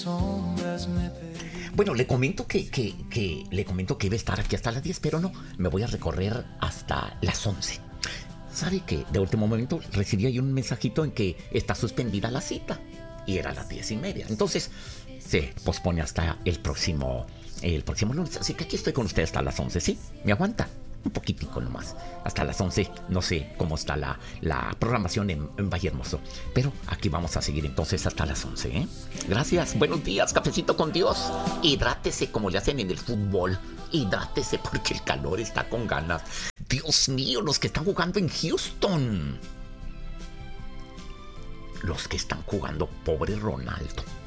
Bueno, le comento que iba a estar aquí hasta las 10, pero no, me voy a recorrer hasta las 11. ¿Sabe que de último momento recibí ahí un mensajito en que está suspendida la cita? Y era a las 10:30. Entonces se pospone hasta el próximo lunes. Así que aquí estoy con usted hasta las 11, ¿sí? ¿Me aguanta? Un poquitico nomás. Hasta las 11, no sé cómo está la programación en Valle Hermoso. Pero aquí vamos a seguir entonces hasta las 11, ¿eh? Gracias, buenos días, cafecito con Dios. Hidrátese como le hacen en el fútbol. Hidrátese porque el calor está con ganas. Dios mío, los que están jugando en Houston. Los que están jugando, pobre Ronaldo.